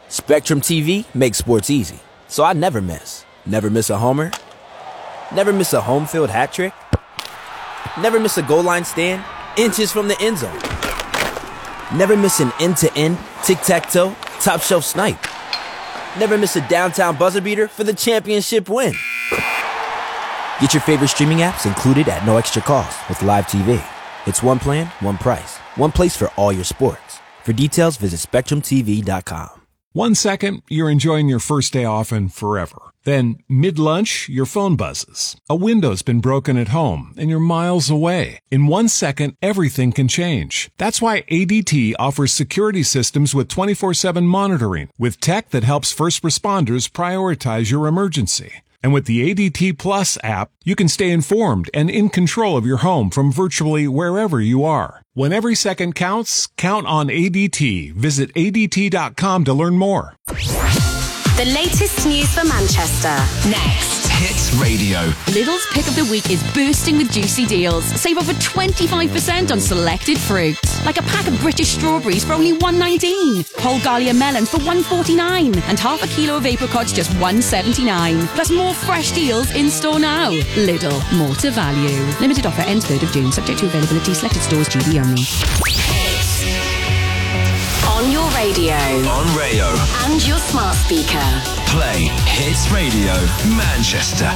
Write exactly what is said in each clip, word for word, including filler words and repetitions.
Spectrum T V makes sports easy, so I never miss. Never miss a homer. Never miss a home field hat trick. Never miss a goal line stand, inches from the end zone. Never miss an end-to-end, tic-tac-toe, top shelf snipe. Never miss a downtown buzzer beater for the championship win. Get your favorite streaming apps included at no extra cost with Live T V. It's one plan, one price, one place for all your sports. For details, visit spectrum t v dot com. One second, you're enjoying your first day off and forever. Then, mid-lunch, your phone buzzes. A window's been broken at home, and you're miles away. In one second, everything can change. That's why A D T offers security systems with twenty-four seven monitoring, with tech that helps first responders prioritize your emergency. And with the A D T Plus app, you can stay informed and in control of your home from virtually wherever you are. When every second counts, count on A D T. Visit A D T dot com to learn more. The latest news for Manchester. Next. Hits Radio. Lidl's Pick of the Week is bursting with juicy deals. Save over twenty-five percent on selected fruit. Like a pack of British strawberries for only one pound nineteen. Whole Gallia melons for one pound forty-nine. And half a kilo of apricots just one pound seventy-nine. Plus more fresh deals in store now. Lidl, more to value. Limited offer ends third of June. Subject to availability. Selected stores. G B only. On your radio. On Rayo. And your smart speaker. Play Hits Radio Manchester.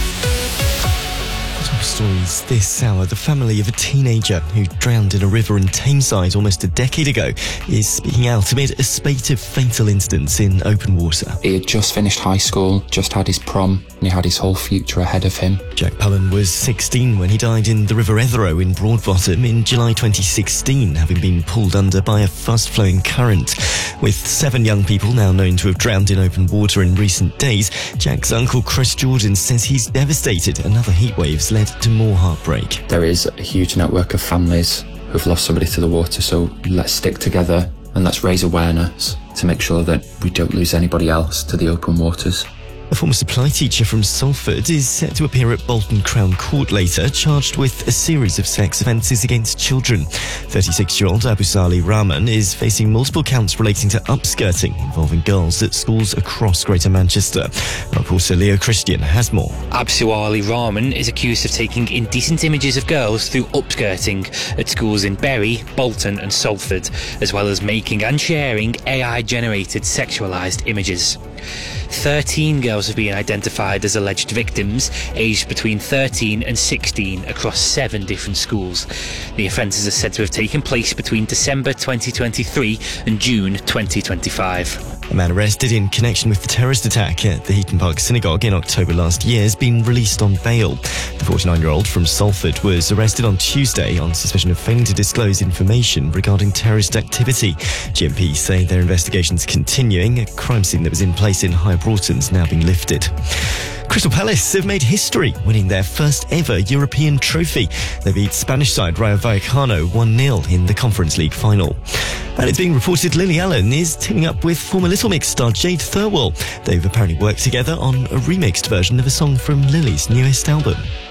Top stories this hour. The family of a teenager who drowned in a river in Tameside almost a decade ago is speaking out amid a spate of fatal incidents in open water. He had just finished high school, just had his prom, and he had his whole future ahead of him. Jack Pullen was sixteen when he died in the River Etherow in Broadbottom in July twenty sixteen, having been pulled under by a fast-flowing current. With seven young people now known to have drowned in open water in recent days, Jack's uncle Chris Jordan says he's devastated. Another heatwave's led to more heartbreak. There is a huge network of families who've lost somebody to the water, so let's stick together and let's raise awareness to make sure that we don't lose anybody else to the open waters. A former supply teacher from Salford is set to appear at Bolton Crown Court later, charged with a series of sex offences against children. thirty-six-year-old Abusali Rahman is facing multiple counts relating to upskirting involving girls at schools across Greater Manchester. Reporter Leo Christian has more. Abusali Rahman is accused of taking indecent images of girls through upskirting at schools in Bury, Bolton and Salford, as well as making and sharing A I-generated sexualised images. thirteen girls have been identified as alleged victims, aged between thirteen and sixteen, across seven different schools. The offences are said to have taken place between December twenty twenty-three and June twenty twenty-five. A man arrested in connection with the terrorist attack at the Heaton Park Synagogue in October last year has been released on bail. The forty-nine-year-old from Salford was arrested on Tuesday on suspicion of failing to disclose information regarding terrorist activity. G M P say their investigation's continuing. A crime scene that was in place in High Broughton's now been lifted. Crystal Palace have made history, winning their first ever European trophy. They beat Spanish side Rayo Vallecano one nil in the Conference League final. And it's being reported Lily Allen is teaming up with former Little Mix star Jade Thirlwell. They've apparently worked together on a remixed version of a song from Lily's newest album.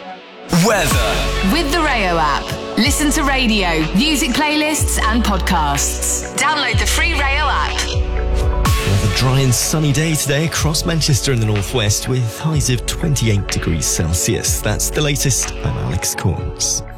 Weather. With the Rayo app. Listen to radio, music playlists and podcasts. Download the free Rayo app. Another dry and sunny day today across Manchester and the northwest with highs of twenty-eight degrees Celsius. That's the latest. I'm Alex Corns.